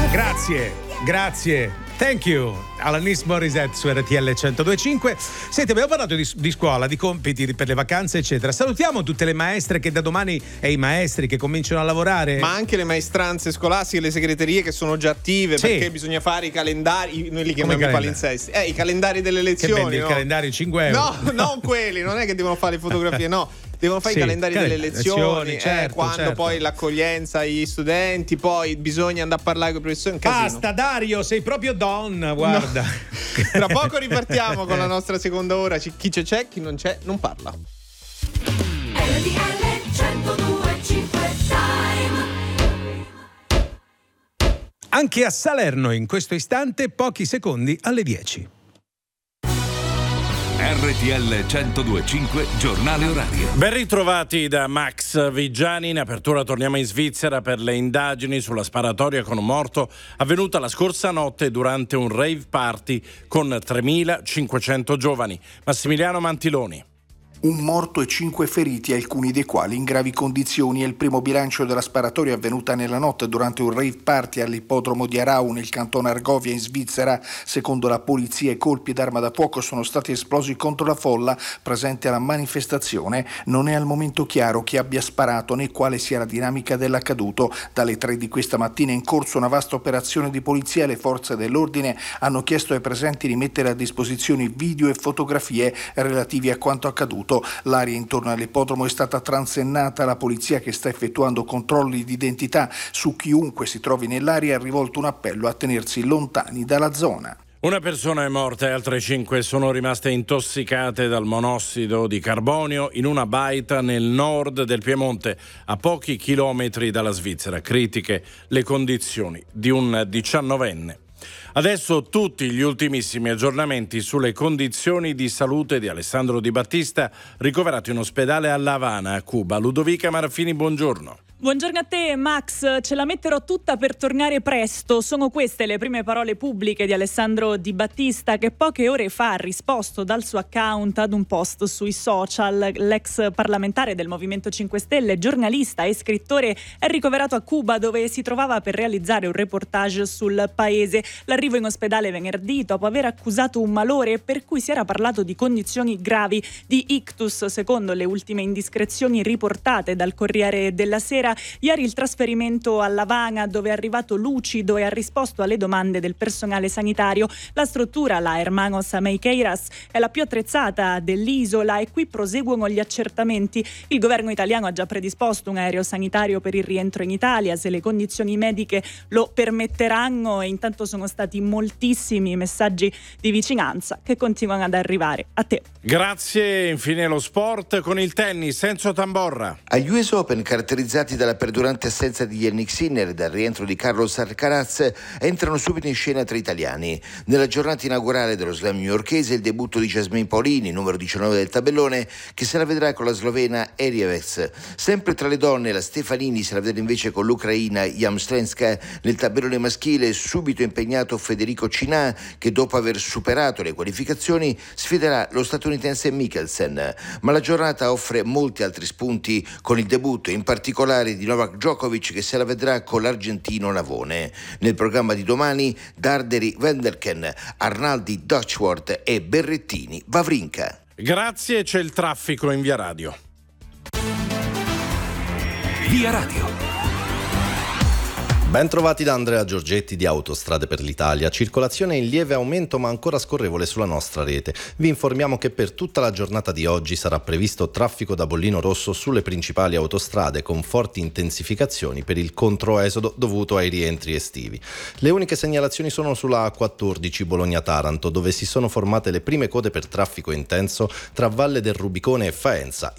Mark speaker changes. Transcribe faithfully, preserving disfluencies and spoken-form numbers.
Speaker 1: Grazie, grazie. Thank you, Alanis Morissette su R T L centodue e cinque. Senti, abbiamo parlato di, di scuola, di compiti per le vacanze, eccetera. Salutiamo tutte le maestre che da domani e i maestri che cominciano a lavorare.
Speaker 2: Ma anche le maestranze scolastiche, le segreterie che sono già attive, sì. Perché bisogna fare i calendari, noi li chiamiamo i palinsesti. Eh, i calendari delle lezioni.
Speaker 1: Che vendi,
Speaker 2: no?
Speaker 1: Il calendario cinque euro.
Speaker 2: No, non quelli, non è che devono fare le fotografie, no. Devono fare sì, i calendari delle lezioni, lezioni certo, eh, quando
Speaker 1: certo.
Speaker 2: Poi l'accoglienza agli studenti, poi bisogna andare a parlare con i professori.
Speaker 1: Basta Dario, sei proprio donna, guarda. No.
Speaker 2: Tra poco ripartiamo con la nostra seconda ora. Chi c'è c'è, chi non c'è non parla.
Speaker 3: R T L centodue e cinque Time.
Speaker 1: Anche a Salerno in questo istante, pochi secondi alle dieci.
Speaker 4: R T L centodue e cinque giornale orario.
Speaker 5: Ben ritrovati da Max Vigiani. In apertura torniamo in Svizzera per le indagini sulla sparatoria con un morto avvenuta la scorsa notte durante un rave party con tremilacinquecento giovani. Massimiliano Mantiloni.
Speaker 6: Un morto e cinque feriti, alcuni dei quali in gravi condizioni. È il primo bilancio della sparatoria avvenuta nella notte durante un rave party all'ippodromo di Arau nel canton Argovia in Svizzera. Secondo la polizia i colpi d'arma da fuoco sono stati esplosi contro la folla presente alla manifestazione. Non è al momento chiaro chi abbia sparato né quale sia la dinamica dell'accaduto. Dalle tre di questa mattina è in corso una vasta operazione di polizia. Le forze dell'ordine hanno chiesto ai presenti di mettere a disposizione video e fotografie relativi a quanto accaduto. L'area intorno all'ippodromo è stata transennata. La polizia, che sta effettuando controlli di identità su chiunque si trovi nell'area, ha rivolto un appello a tenersi lontani dalla zona.
Speaker 5: Una persona è morta e altre cinque sono rimaste intossicate dal monossido di carbonio in una baita nel nord del Piemonte, a pochi chilometri dalla Svizzera. Critiche le condizioni di un diciannovenne. Adesso tutti gli ultimissimi aggiornamenti sulle condizioni di salute di Alessandro Di Battista, ricoverato in ospedale a La Habana, a Cuba. Ludovica Marafini, buongiorno.
Speaker 7: Buongiorno a te Max, ce la metterò tutta per tornare presto. Sono queste le prime parole pubbliche di Alessandro Di Battista, che poche ore fa ha risposto dal suo account ad un post sui social. L'ex parlamentare del Movimento cinque Stelle, giornalista e scrittore, è ricoverato a Cuba, dove si trovava per realizzare un reportage sul paese. L'arrivo in ospedale venerdì dopo aver accusato un malore per cui si era parlato di condizioni gravi di ictus, secondo le ultime indiscrezioni riportate dal Corriere della Sera. Ieri il trasferimento a La Habana, dove è arrivato lucido e ha risposto alle domande del personale sanitario. La struttura, la Hermanos Ameiqueiras, è la più attrezzata dell'isola e qui proseguono gli accertamenti. Il governo italiano ha già predisposto un aereo sanitario per il rientro in Italia, se le condizioni mediche lo permetteranno, e intanto sono stati moltissimi messaggi di vicinanza che continuano ad arrivare. A te.
Speaker 5: Grazie. Infine lo sport con il tennis. Enzo Tamborra.
Speaker 8: Agli U S Open, caratterizzati dalla perdurante assenza di Jannik Sinner e dal rientro di Carlos Alcaraz, entrano subito in scena tre italiani. Nella giornata inaugurale dello slam newyorkese il debutto di Jasmine Paolini, numero diciannove del tabellone, che se la vedrà con la slovena Erievez. Sempre tra le donne la Stefanini se la vedrà invece con l'ucraina Jamstrenska. Nel tabellone maschile subito impegnato Federico Cina, che dopo aver superato le qualificazioni sfiderà lo statunitense Mikkelsen. Ma la giornata offre molti altri spunti, con il debutto in particolare di Novak Djokovic, che se la vedrà con l'argentino Navone. Nel programma di domani Darderi Wenderken, Arnaldi Duchworth e Berrettini Wawrinka.
Speaker 5: Grazie, c'è il traffico in Via Radio.
Speaker 4: Via Radio.
Speaker 9: Ben trovati da Andrea Giorgetti di Autostrade per l'Italia. Circolazione in lieve aumento ma ancora scorrevole sulla nostra rete. Vi informiamo che per tutta la giornata di oggi sarà previsto traffico da bollino rosso sulle principali autostrade, con forti intensificazioni per il controesodo dovuto ai rientri estivi. Le uniche segnalazioni sono sulla A quattordici Bologna-Taranto, dove si sono formate le prime code per traffico intenso tra Valle del Rubicone e Faenza,